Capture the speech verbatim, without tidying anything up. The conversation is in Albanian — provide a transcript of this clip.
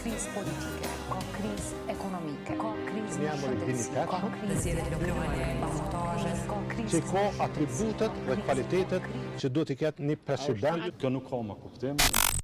krizë politike, ka krizë ekonomike, ka krizë në shëndetësi, ka krizë ka krizë që ka atributet dhe kvalitetet që duhet i ketë një president. Kjo nuk ka më kuptim.